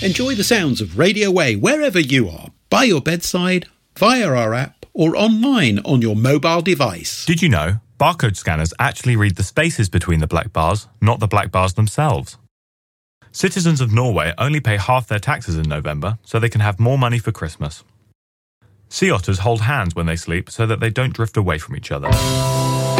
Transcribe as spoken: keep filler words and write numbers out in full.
Enjoy the sounds of Radio A wherever you are, by your bedside, via our app, or online on your mobile device. Did you know barcode scanners actually read the spaces between the black bars, not the black bars themselves? Citizens of Norway only pay half their taxes in November, so they can have more money for Christmas. Sea otters hold hands when they sleep so that they don't drift away from each other.